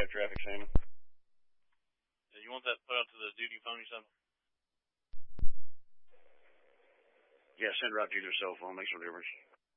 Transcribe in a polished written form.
5 traffic, Salmon. You want that put out to the duty phone you said? Yeah, send her out to their cell phone. Makes no difference.